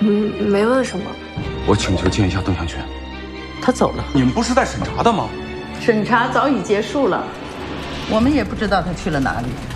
没问什么。 我请求见一下邓祥全。 他走了。 你们不是在审查的吗？ 审查早已结束了，我们也不知道他去了哪里。